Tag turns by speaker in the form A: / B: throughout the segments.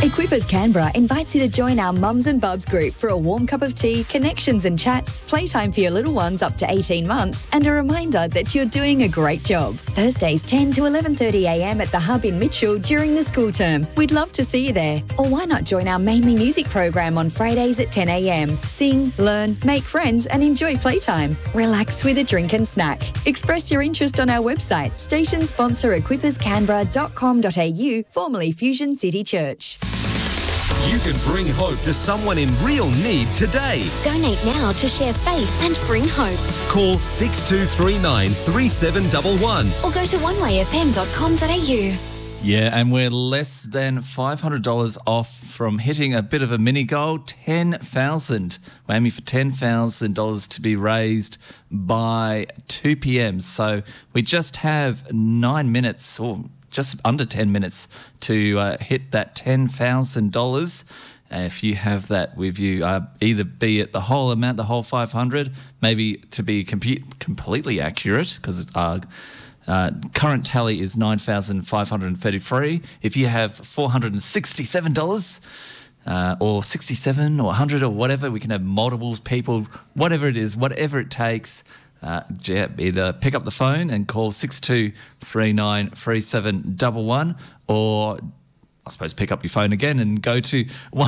A: Equippers Canberra invites you to join our Mums and Bubs group for a warm cup of tea, connections and chats, playtime for your little ones up to 18 months, and a reminder that you're doing a great job. Thursdays 10 to 11:30am at the Hub in Mitchell during the school term. We'd love to see you there. Or why not join our Mainly Music program on Fridays at 10am. Sing, learn, make friends and enjoy playtime. Relax with a drink and snack. Express your interest on our website, station sponsor equipperscanberra.com.au, formerly Fusion City Church.
B: You can bring hope to someone in real need today.
C: Donate now to share faith and bring hope.
B: Call 6239 3711
C: Or go to onewayfm.com.au.
D: Yeah, and we're less than $500 off from hitting a bit of a mini goal, 10,000. We're aiming for $10,000 to be raised by 2 p.m. So we just have 9 minutes or just under 10 minutes to hit that $10,000. If you have that with you, either be it the whole amount, the whole 500, maybe to be completely accurate, because current tally is $9,533. If you have $467 or 67 or 100 or whatever, we can have multiple people, whatever it is, whatever it takes. Either pick up the phone and call 6239 3711, or I suppose pick up your phone again and go to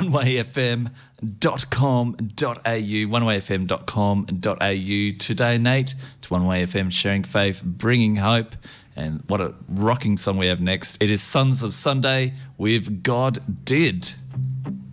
D: onewayfm.com.au, onewayfm.com.au to donate to One Way FM, sharing faith, bringing hope. And what a rocking song we have next. It is Sons of Sunday with God Did.